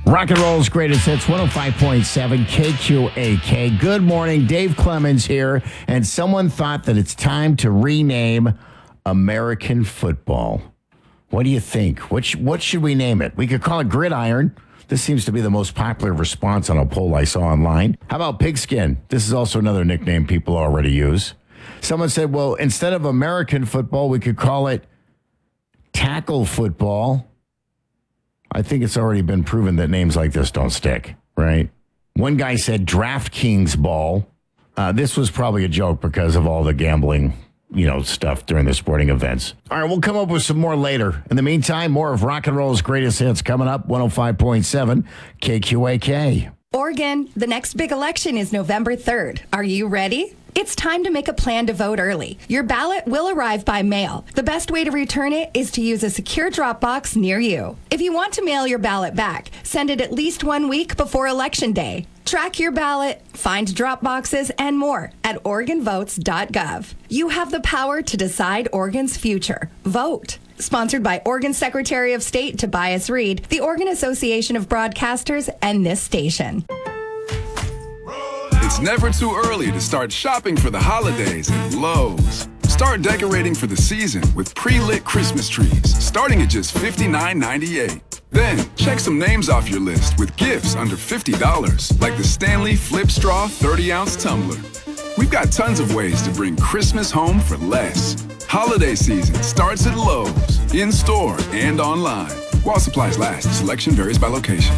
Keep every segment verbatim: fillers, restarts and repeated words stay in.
Rock and roll's greatest hits, one oh five point seven K Q A K. Good morning, Dave Clemens here. And someone thought that it's time to rename American football. What do you think? What, sh- what should we name it? We could call it Gridiron. This seems to be the most popular response on a poll I saw online. How about Pigskin? This is also another nickname people already use. Someone said, well, instead of American football, we could call it Tackle Football. I think it's already been proven that names like this don't stick, right? One guy said DraftKings Ball. Uh, this was probably a joke because of all the gambling, you know, stuff during the sporting events. All right, we'll come up with some more later. In the meantime, more of rock and roll's greatest hits coming up, one oh five point seven K Q A K. Oregon, the next big election is November third. Are you ready? It's time to make a plan to vote early. Your ballot will arrive by mail. The best way to return it is to use a secure drop box near you. If you want to mail your ballot back, send it at least one week before Election Day. Track your ballot, find drop boxes, and more at Oregon Votes dot gov. You have the power to decide Oregon's future. Vote. Sponsored by Oregon Secretary of State Tobias Reed, the Oregon Association of Broadcasters, and this station. It's never too early to start shopping for the holidays at Lowe's. Start decorating for the season with pre-lit Christmas trees, starting at just fifty-nine ninety-eight. Then, check some names off your list with gifts under fifty dollars, like the Stanley Flip Straw thirty ounce tumbler. We've got tons of ways to bring Christmas home for less. Holiday season starts at Lowe's, in-store and online. While supplies last, selection varies by location.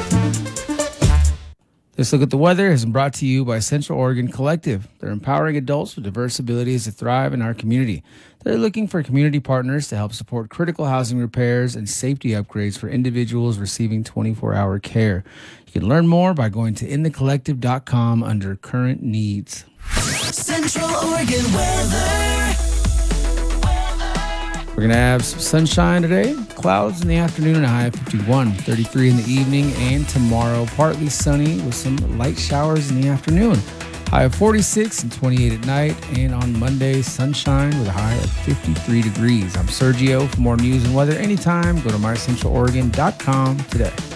This Look at the Weather has been brought to you by Central Oregon Collective. They're empowering adults with diverse abilities to thrive in our community. They're looking for community partners to help support critical housing repairs and safety upgrades for individuals receiving twenty-four hour care. You can learn more by going to in the collective dot com under current needs. Central Oregon weather. We're going to have some sunshine today, clouds in the afternoon and a high of fifty-one, thirty-three in the evening, and tomorrow partly sunny with some light showers in the afternoon. High of forty-six and twenty-eight at night, and on Monday, sunshine with a high of fifty-three degrees. I'm Sergio. For more news and weather anytime, go to my central oregon dot com today.